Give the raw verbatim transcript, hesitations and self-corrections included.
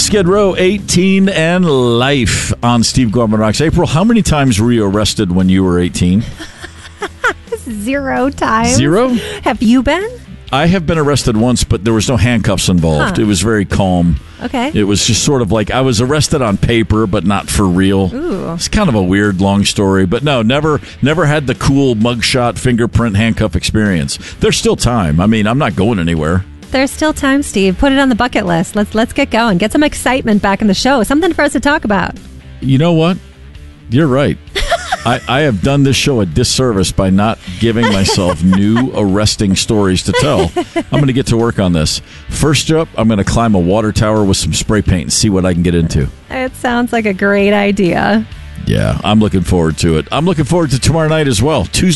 Skid Row, eighteen and Life on Steve Gorman Rocks. April, how many times were you arrested when you were eighteen? Zero times. Zero? Have you been? I have been arrested once, but there was no handcuffs involved. Huh. It was very calm. Okay. It was just sort of like I was arrested on paper, but not for real. Ooh. It's kind of a weird, long story. But no, never never had the cool mugshot, fingerprint, handcuff experience. There's still time. I mean, I'm not going anywhere. There's still time, Steve. Put it on the bucket list. Let's let's get going. Get some excitement back in the show. Something for us to talk about. You know what? You're right. I, I have done this show a disservice by not giving myself new arresting stories to tell. I'm going to get to work on this. First up, I'm going to climb a water tower with some spray paint and see what I can get into. It sounds like a great idea. Yeah, I'm looking forward to it. I'm looking forward to tomorrow night as well. Tuesday.